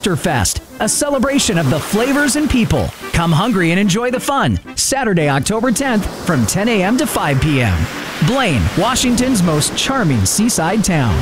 Fest, a celebration of the flavors and people. Come hungry and enjoy the fun. Saturday, October 10th from 10 a.m. to 5 p.m. Blaine, Washington's most charming seaside town.